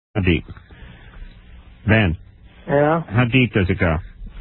How deep? Ben. Yeah? How deep does it go?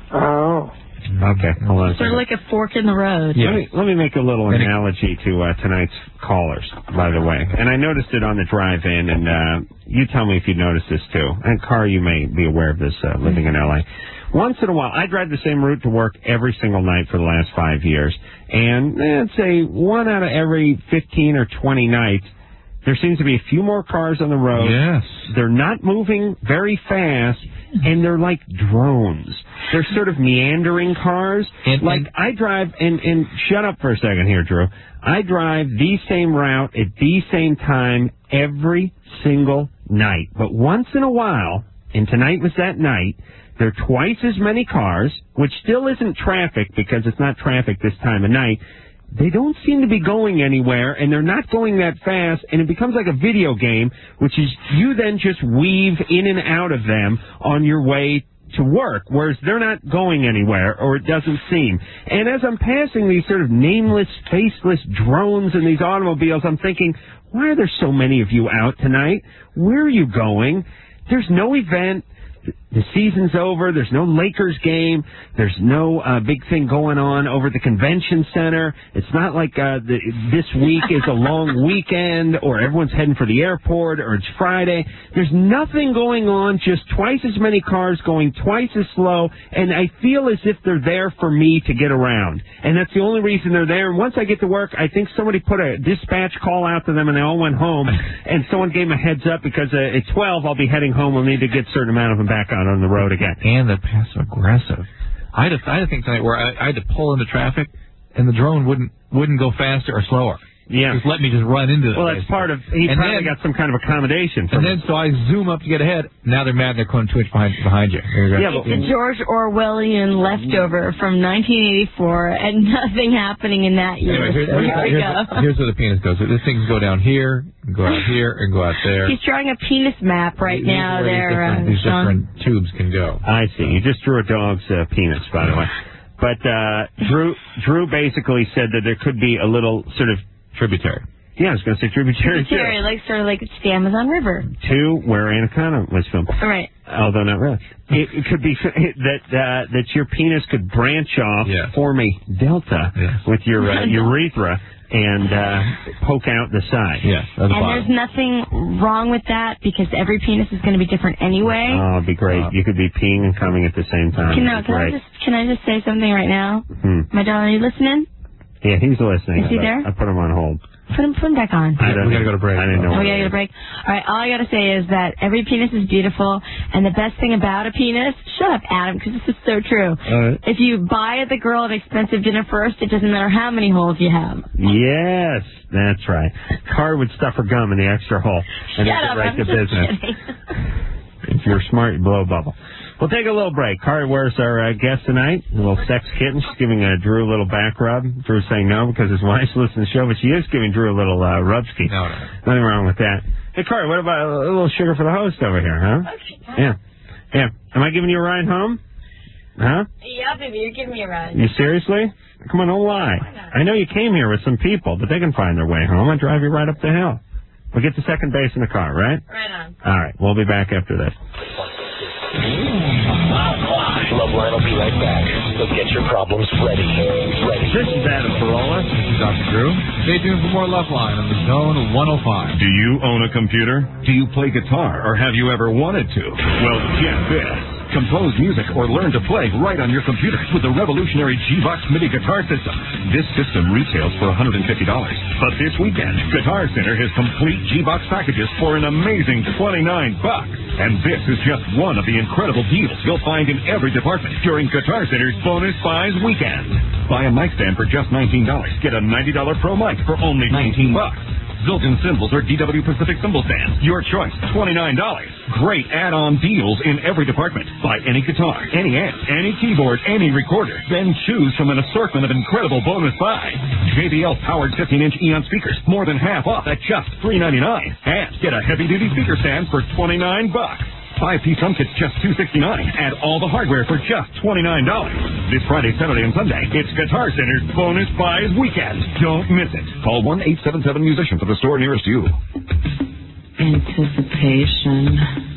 Oh. Okay, hold on a Sort of second. like a fork in the road. Yeah. Let me make a little analogy to tonight's callers, by the way. And I noticed it on the drive-in, and you tell me if you noticed this too. And Car, you may be aware of this, living in L.A. Once in a while, I drive the same route to work every single night for the last 5 years. And I'd say 1 out of every 15 or 20 nights, there seems to be a few more cars on the road. Yes. They're not moving very fast, and they're like drones. They're sort of meandering cars. I drive, and shut up for a second here, Drew. I drive the same route at the same time every single night. But once in a while, and tonight was that night, there are twice as many cars, which still isn't traffic because it's not traffic this time of night. They don't seem to be going anywhere, and they're not going that fast, and it becomes like a video game, which is you then just weave in and out of them on your way to work, whereas they're not going anywhere, or it doesn't seem. And as I'm passing these sort of nameless, faceless drones in these automobiles, I'm thinking, why are there so many of you out tonight? Where are you going? There's no event. The season's over. There's no Lakers game. There's no big thing going on over at the convention center. It's not like this week is a long weekend or everyone's heading for the airport or it's Friday. There's nothing going on, just twice as many cars going twice as slow, and I feel as if they're there for me to get around. And that's the only reason they're there. And once I get to work, I think somebody put a dispatch call out to them and they all went home, and someone gave them a heads up because at 12 I'll be heading home. We'll need to get a certain amount of them back out on the road again. And they're passive aggressive. I had a thing tonight where I had to pull into traffic, and the drone wouldn't go faster or slower. Yeah. Just let me just run into it. Well, that's part of, he probably got some kind of accommodation from it. So I zoom up to get ahead. Now they're mad and they're going to twitch behind you. Yeah, it's a George Orwellian leftover from 1984, and nothing happening in that year. Anyway, here's where the penis goes. This thing can go down here, go out here, and go out there. He's drawing a penis map right now there. These different tubes can go. I see. You just drew a dog's penis, by the way. But Drew basically said that there could be a little sort of tributary. Yeah, I was going to say tributary too. Like sort of like it's the Amazon River. To where Anaconda was filmed. Right. Although not really. It could be that your penis could branch off, form a delta with your urethra, and poke out the side. Yes. And there's nothing wrong with that because every penis is going to be different anyway. Oh, it'd be great. You could be peeing and coming at the same time. Can I just say something right now? My darling, are you listening? Yeah, he's listening. Is he there? I put him on hold. Put him back on. We gotta go to break. I didn't know. We gotta go to break. All right, all I gotta say is that every penis is beautiful, and the best thing about a penis, shut up, Adam, because this is so true. If you buy the girl an expensive dinner first, it doesn't matter how many holes you have. Yes, that's right. Car would stuff her gum in the extra hole and shut up, right to business. If you're smart, you blow a bubble. We'll take a little break. Kari, where's our guest tonight? A little sex kitten. She's giving Drew a little back rub. Drew's saying no because his wife's listening to the show, but she is giving Drew a little rubski. No. Nothing wrong with that. Hey, Kari, what about a little sugar for the host over here, huh? Okay. Yeah. Am I giving you a ride home? Huh? Yeah, baby, you're giving me a ride. You seriously? Come on, don't lie. I know you came here with some people, but they can find their way home. I drive you right up the hill. We'll get to second base in the car, right? Right on. All right, we'll be back after this. Loveline will be right back. So get your problems ready. This is Adam Carolla. This is Dr. Drew. Stay tuned for more Loveline on the Zone 105. Do you own a computer? Do you play guitar, or have you ever wanted to? Well, get this. Compose music or learn to play right on your computer with the revolutionary G-Box MIDI guitar system. This system retails for $150. But this weekend, Guitar Center has complete G-Box packages for an amazing $29. And this is just one of the incredible deals you'll find in every department during Guitar Center's Bonus Buys weekend. Buy a mic stand for just $19. Get a $90 Pro mic for only $19. Zildjian cymbals or DW Pacific cymbal stands. Your choice, $29. Great add-on deals in every department. Buy any guitar, any amp, any keyboard, any recorder. Then choose from an assortment of incredible bonus buys. JBL powered 15-inch Eon speakers, more than half off at just $3.99. And get a heavy-duty speaker stand for $29. 5-piece drum kits just $269. Add all the hardware for just $29. This Friday, Saturday, and Sunday, it's Guitar Center's Bonus Buys Weekend. Don't miss it. Call 1-877-MUSICIAN for the store nearest you. Anticipation.